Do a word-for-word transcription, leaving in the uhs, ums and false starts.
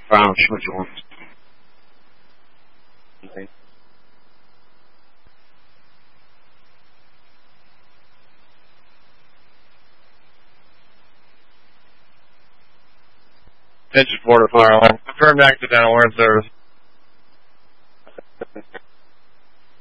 Brown, which one? Okay. Attention Florida Fire Alarm. Confirmed accidental warrant service.